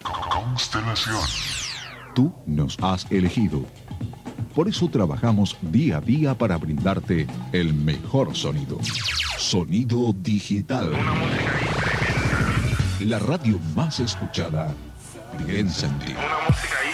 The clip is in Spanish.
Constelación. Tú nos has elegido. Por eso trabajamos día a día para brindarte el mejor sonido. Sonido digital. La radio más escuchada. Piensa en ti. Una música ahí